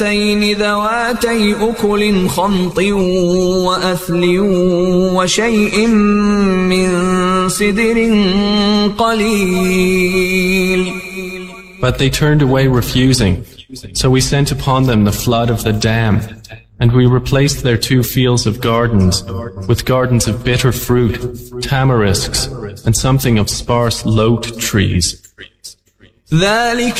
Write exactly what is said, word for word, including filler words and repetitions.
جنتين ذواتي أكل خمط وأثل وشيء من سدر قليل. But they turned away refusing, so we sent upon them the flood of the dam, and we replaced their two fields of gardens with gardens of bitter fruit, tamarisks, and something of sparse lote trees. ذلك